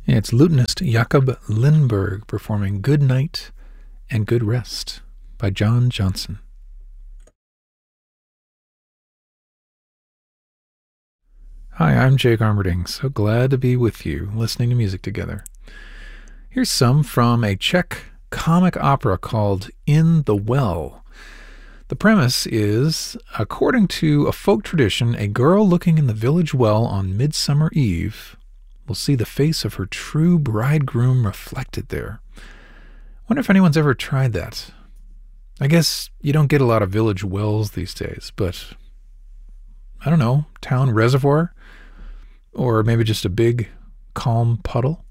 It's lutenist Jakob Lindberg performing Good Night and Good Rest by John Johnson. Hi, I'm Jake Armerding. So glad to be with you, listening to music together. Here's some from a Czech comic opera called In the Well. The premise is, according to a folk tradition, a girl looking in the village well on Midsummer Eve will see the face of her true bridegroom reflected there. Wonder if anyone's ever tried that. I guess you don't get a lot of village wells these days, but I don't know, town reservoir? Or maybe just a big, calm puddle?